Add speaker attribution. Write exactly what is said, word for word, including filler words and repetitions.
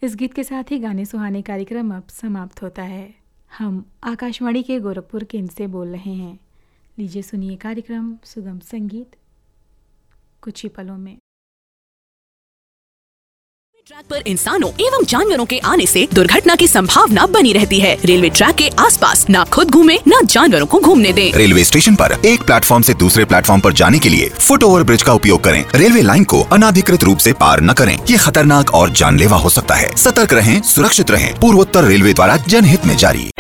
Speaker 1: इस गीत के साथ ही गाने सुहाने कार्यक्रम अब समाप्त होता है। हम आकाशवाणी के गोरखपुर केंद्र से बोल रहे हैं। लीजिए सुनिए कार्यक्रम सुगम संगीत कुछ ही पलों में।
Speaker 2: ट्रैक पर इंसानों एवं जानवरों के आने से दुर्घटना की संभावना बनी रहती है। रेलवे ट्रैक के आसपास ना खुद घूमे ना जानवरों को घूमने दें।
Speaker 3: रेलवे स्टेशन पर एक प्लेटफॉर्म से दूसरे प्लेटफॉर्म पर जाने के लिए फुट ओवर ब्रिज का उपयोग करें। रेलवे लाइन को अनाधिकृत रूप से पार न करें, ये खतरनाक और जानलेवा हो सकता है। सतर्क रहें, सुरक्षित रहें। पूर्वोत्तर रेलवे द्वारा जनहित में जारी।